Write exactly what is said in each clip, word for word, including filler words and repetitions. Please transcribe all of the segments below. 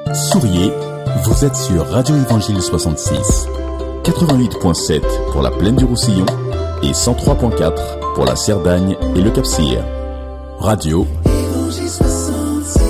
Souriez, vous êtes sur Radio Évangile soixante-six, quatre-vingt-huit virgule sept pour la plaine du Roussillon et cent trois virgule quatre pour la Cerdagne et le Cap-Cyr. Radio Évangile soixante-six.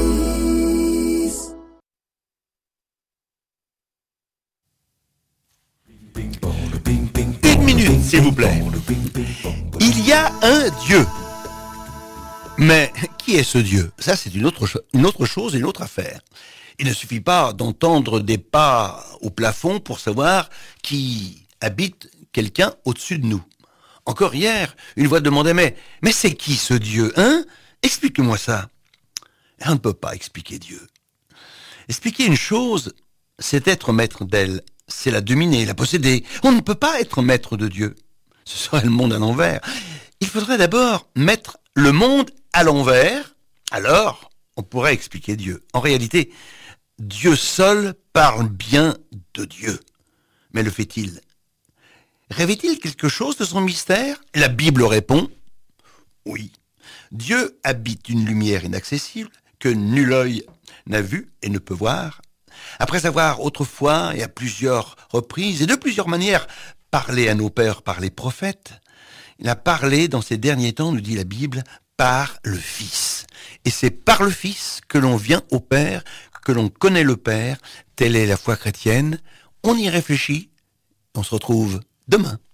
Une minute, s'il vous plaît. Il y a un Dieu. Mais qui est ce Dieu ? Ça, c'est une autre, cho- une autre chose, une autre affaire. Il ne suffit pas d'entendre des pas au plafond pour savoir qui habite quelqu'un au-dessus de nous. Encore hier, une voix demandait, mais, mais c'est qui ce Dieu, hein ? Explique-moi ça. Et on ne peut pas expliquer Dieu. Expliquer une chose, c'est être maître d'elle. C'est la dominer, la posséder. On ne peut pas être maître de Dieu. Ce serait le monde à l'envers. Il faudrait d'abord mettre le monde à l'envers. Alors, on pourrait expliquer Dieu. En réalité, Dieu seul parle bien de Dieu. Mais le fait-il ? Rêvait-il quelque chose de son mystère ? La Bible répond « Oui ». Dieu habite une lumière inaccessible que nul œil n'a vue et ne peut voir. Après avoir autrefois et à plusieurs reprises et de plusieurs manières parlé à nos pères par les prophètes, il a parlé dans ces derniers temps, nous dit la Bible, par le Fils. Et c'est par le Fils que l'on vient au Père, que l'on connaît le Père. Telle est la foi chrétienne. On y réfléchit. On se retrouve demain.